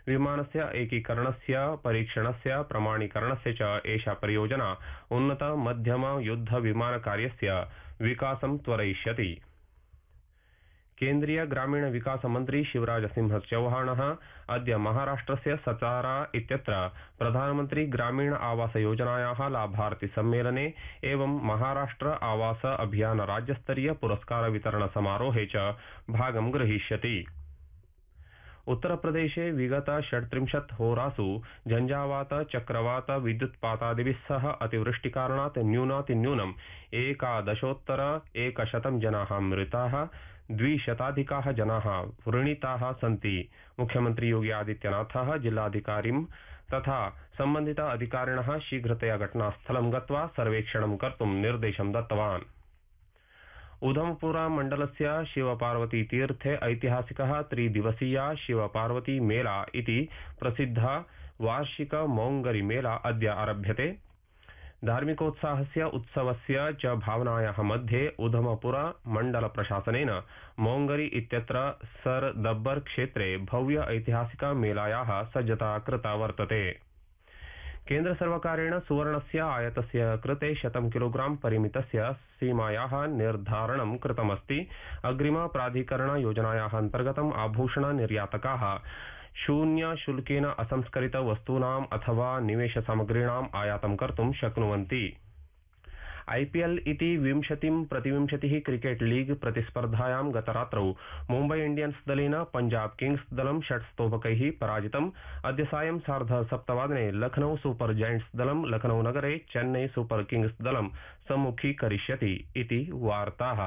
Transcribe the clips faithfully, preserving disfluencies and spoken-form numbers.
विमानस्य एकीकरणस्य परीक्षणस्य प्रमाणीकरणस्य च एषा परियोजना उन्नत मध्यम युद्ध विमानकार्यस्य विकासं त्वरयिष्यति। केन्द्रीय ग्रामीण विकास मंत्री शिवराज सिंह चौहानः अद्य महाराष्ट्रस्य सतारा इत्यत्र प्रधानमंत्री ग्रामीण आवास योजनायाः लाभार्थी सम्मेलने एवं महाराष्ट्र आवास अभियान राज्यस्तरीय पुरस्कार वितरण समारोहे च भागं ग्रहीष्यति। उत्तरप्रदेशे विगत षट्त्रिंशत् होरासु झंझावात चक्रवात विद्युत्पातादिभिः सह अतिवृष्टिकारणात् न्यूनातिन्यूनम् एकादशोत्तर एकशतं जनाः मृताः, द्विशताधिकाः जनाः व्रणिताः सन्ति। मुख्यमंत्री योगी आदित्यनाथः जिल्लाधिकारिं तथा संबंधित अधिकारिणः शीघ्रतया घटनास्थलं गत्वा सर्वेक्षणं कर्तुं निर्देशं दत्तवान्। उधमपुरा मंडलस्य शिवपार्वती तीर्थे ऐतिहासिकः त्रिदिवसीया शिवपार्वती मेला इति प्रसिद्धः वार्षिक मौंगरी मेला अद्य आरभ्यते। धार्मिकोत्साहस्य उत्सवस्य च भावनायाः मध्ये उधमपुरा मंडल प्रशासनेन मौंगरी इत्यत्र सर दब्बर क्षेत्रे भव्य ऐतिहासिक मेलायाः सज्जता कृता वर्तते। केन्द्र सर्वकारेण सुवर्णस्य आयातस्य कृते शतं किलोग्राम परिमितस्य सीमायाः निर्धारणं कृतमस्ति। अग्रिम प्राधिकरण योजनायाः अन्तर्गतम् आभूषण निर्यातकाः शून्य शुल्केन असंस्करित वस्तूनाम् अथवा निवेश सामग्रीणाम् आयातं कर्तुं शक्नुवन्ति। आईपीएल इति विंशतिं प्रतिविंशतिः क्रिकेट लीग प्रतिस्पर्धायां गतरात्रौ मुम्बई इंडियन्स दलेन पंजाब किंग्स दलं षट्स्तोभकैः पराजितम्। अद्य सायं सार्धसप्तवादने लखनऊ सुपर जायंट्स दलं लखनऊ नगरे चेन्नई सुपर किंग्स दलं सम्मुखीकरिष्यति इति वार्ताः।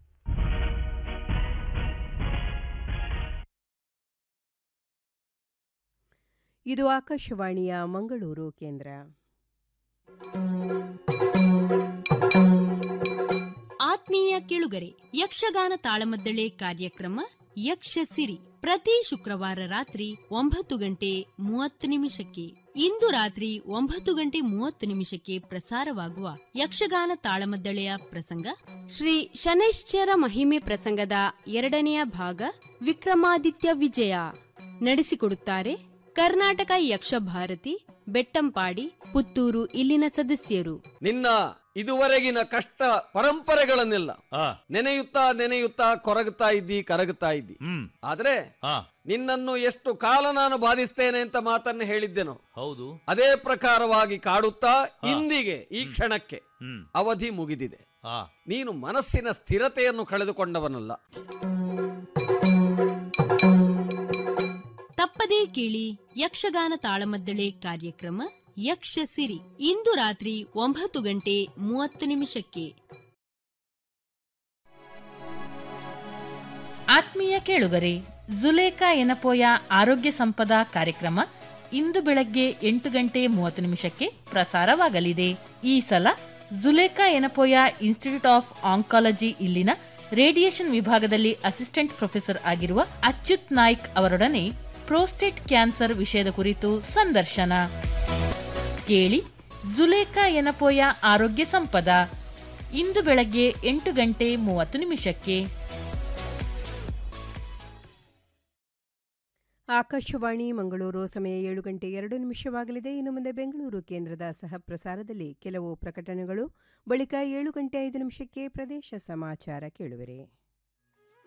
ಇದು ಆಕಾಶವಾಣಿಯ ಮಂಗಳೂರು ಕೇಂದ್ರ. ಆತ್ಮೀಯ ಕೇಳುಗರೆ, ಯಕ್ಷಗಾನ ತಾಳಮದ್ದಳೆ ಕಾರ್ಯಕ್ರಮ ಯಕ್ಷಸಿರಿ ಪ್ರತಿ ಶುಕ್ರವಾರ ರಾತ್ರಿ ಒಂಬತ್ತು ಗಂಟೆ ಮೂವತ್ತು ನಿಮಿಷಕ್ಕೆ. ಇಂದು ರಾತ್ರಿ ಒಂಬತ್ತು ಗಂಟೆ ಮೂವತ್ತು ನಿಮಿಷಕ್ಕೆ ಪ್ರಸಾರವಾಗುವ ಯಕ್ಷಗಾನ ತಾಳಮದ್ದಳೆಯ ಪ್ರಸಂಗ ಶ್ರೀ ಶನೈಶ್ಚರ ಮಹಿಮೆ ಪ್ರಸಂಗದ ಎರಡನೆಯ ಭಾಗ ವಿಕ್ರಮಾದಿತ್ಯ ವಿಜಯ. ನಡೆಸಿಕೊಡುತ್ತಾರೆ ಕರ್ನಾಟಕ ಯಕ್ಷಭಾರತಿ ಬೆಟ್ಟಂಪಾಡಿ ಪುತ್ತೂರು ಇಲ್ಲಿನ ಸದಸ್ಯರು. ನಿನ್ನ ಇದುವರೆಗಿನ ಕಷ್ಟ ಪರಂಪರೆಗಳನ್ನೆಲ್ಲ ನೆನೆಯುತ್ತಾ ನೆನೆಯುತ್ತಾ ಕೊರಗುತ್ತಾ ಇದ್ದಿ ಕರಗುತ್ತಾ ಇದ್ದಿ. ಆದ್ರೆ ನಿನ್ನನ್ನು ಎಷ್ಟು ಕಾಲ ನಾನು ಬಾಧಿಸ್ತೇನೆ ಅಂತ ಮಾತನ್ನು ಹೇಳಿದ್ದೆನೋ ಹೌದು, ಅದೇ ಪ್ರಕಾರವಾಗಿ ಕಾಡುತ್ತಾ ಇಂದಿಗೆ ಈ ಕ್ಷಣಕ್ಕೆ ಅವಧಿ ಮುಗಿದಿದೆ. ನೀನು ಮನಸ್ಸಿನ ಸ್ಥಿರತೆಯನ್ನು ಕಳೆದುಕೊಂಡವನಲ್ಲ. ತಪ್ಪದೇ ಕೇಳಿ ಯಕ್ಷಗಾನ ತಾಳಮದ್ದಳೆ ಕಾರ್ಯಕ್ರಮ ಯಕ್ಷಸಿರಿ ಇಂದು ರಾತ್ರಿ ಒಂಬತ್ತು ಗಂಟೆ ಮೂವತ್ತು ನಿಮಿಷಕ್ಕೆ. ಆತ್ಮೀಯ ಕೇಳುಗರೆ, ಜುಲೇಖಾ ಎನಪೋಯ ಆರೋಗ್ಯ ಸಂಪದ ಕಾರ್ಯಕ್ರಮ ಇಂದು ಬೆಳಗ್ಗೆ ಎಂಟು ಗಂಟೆ ಮೂವತ್ತು ನಿಮಿಷಕ್ಕೆ ಪ್ರಸಾರವಾಗಲಿದೆ. ಈ ಸಲ Zulekha Yenepoya institute of oncology ಇಲ್ಲಿನ ರೇಡಿಯೇಷನ್ ವಿಭಾಗದಲ್ಲಿ ಅಸಿಸ್ಟೆಂಟ್ ಪ್ರೊಫೆಸರ್ ಆಗಿರುವ ಅಚ್ಯುತ್ ನಾಯ್ಕ್ ಅವರೊಡನೆ ಪ್ರೋಸ್ಟೇಟ್ ಕ್ಯಾನ್ಸರ್ ವಿಷಯದ ಕುರಿತು ಸಂದರ್ಶನ ಕೇಳಿ. ಜುಲೇಖಾ ಎನಪೋಯ ಆರೋಗ್ಯ ಸಂಪದ ಇಂದು ಬೆಳಗ್ಗೆ ಎಂಟು ಗಂಟೆ ಮೂವತ್ತು ನಿಮಿಷಕ್ಕೆ. ಆಕಾಶವಾಣಿ ಮಂಗಳೂರು ಸಮಯ ಏಳು ಗಂಟೆ ಎರಡು ನಿಮಿಷವಾಗಲಿದೆ. ಇನ್ನು ಮುಂದೆ ಬೆಂಗಳೂರು ಕೇಂದ್ರದ ಸಹ ಪ್ರಸಾರದಲ್ಲಿ ಕೆಲವು ಪ್ರಕಟಣೆಗಳು, ಬಳಿಕ ಏಳು ಗಂಟೆ ಐದು ನಿಮಿಷಕ್ಕೆ ಪ್ರದೇಶ ಸಮಾಚಾರ ಕೇಳುವಿರಿ.